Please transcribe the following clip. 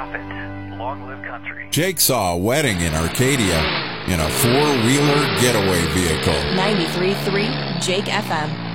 Profit. Long live country. Jake saw a wedding in Arcadia in a four-wheeler getaway vehicle. 93.3 Jake FM.